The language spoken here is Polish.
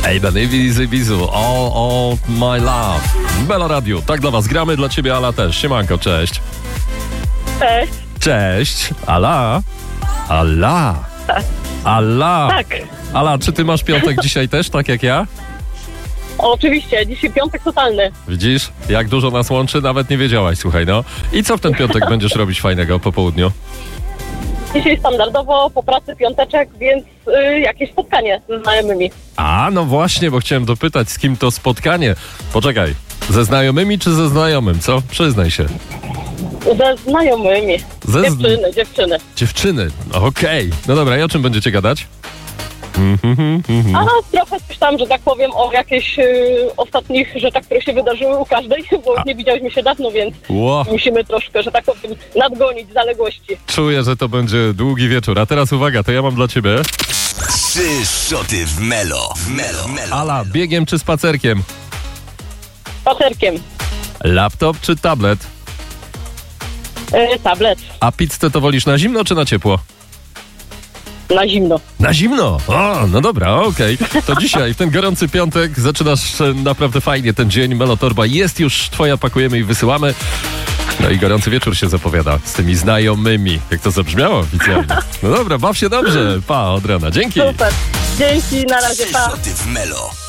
Hey, Easy Bizu, all my love. Melo Radio, tak dla was gramy, dla ciebie Ala też. Siemanko, cześć. Cześć. Cześć. Ala. Tak. Ala. Tak. Ala, czy ty masz piątek dzisiaj też, tak jak ja? Oczywiście, dzisiaj piątek totalny. Widzisz, jak dużo nas łączy, nawet nie wiedziałaś, słuchaj, no. I co w ten piątek będziesz robić fajnego po południu? Dzisiaj standardowo po pracy piąteczek, więc jakieś spotkanie ze znajomymi. A, no właśnie, bo chciałem dopytać, z kim to spotkanie. Poczekaj, ze znajomymi czy ze znajomym, co? Przyznaj się. Ze znajomymi. Dziewczyny. Dziewczyny, okej. No dobra, i o czym będziecie gadać? A trochę coś tam, że tak powiem, o jakichś ostatnich rzeczach, które się wydarzyły u każdej, bo nie widziałyśmy się dawno, więc musimy troszkę, że tak powiem, nadgonić zaległości. Czuję, że to będzie długi wieczór. A teraz uwaga, to ja mam dla ciebie 3 szoty w Melo. Ala, biegiem czy spacerkiem? Spacerkiem. Laptop czy tablet? Tablet. A pizzę to wolisz na zimno czy na ciepło? Na zimno. Na zimno? O, no dobra, okej. To dzisiaj, w ten gorący piątek, zaczynasz naprawdę fajnie ten dzień. Melotorba jest już twoja, pakujemy i wysyłamy. No i gorący wieczór się zapowiada z tymi znajomymi. Jak to zabrzmiało oficjalnie. No dobra, baw się dobrze. Pa, od rana. Dzięki. Super. Dzięki, na razie, 3 pa. szoty w Melo.